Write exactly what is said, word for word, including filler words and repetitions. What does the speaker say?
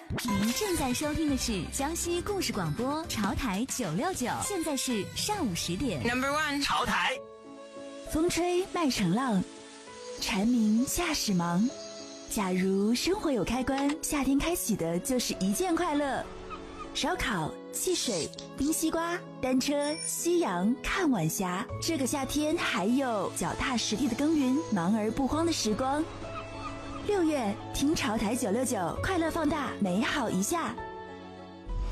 您正在收听的是江西故事广播潮台九六九，现在是上午十点。 Number one， 潮台。 风吹麦成浪，蝉鸣夏始忙。假如生活有开关，夏天开启的就是一件快乐。烧烤、汽水、冰西瓜、单车、夕阳、看晚霞。这个夏天还有脚踏实地的耕耘，忙而不慌的时光。六月，听潮台九六九，快乐放大，美好一下。